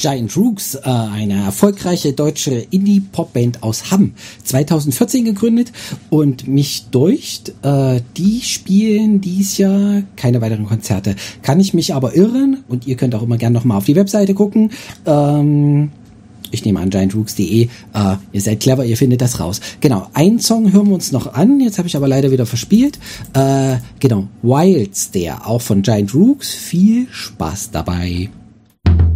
Giant Rooks, eine erfolgreiche deutsche Indie-Pop-Band aus Hamm, 2014 gegründet und mich deucht, die spielen dies Jahr keine weiteren Konzerte. Kann ich mich aber irren und ihr könnt auch immer gerne nochmal auf die Webseite gucken. Ich nehme an, giantrooks.de. Ihr seid clever, ihr findet das raus. Genau, einen Song hören wir uns noch an. Jetzt habe ich aber leider wieder verspielt. Genau, Wild's der, auch von Giant Rooks. Viel Spaß dabei.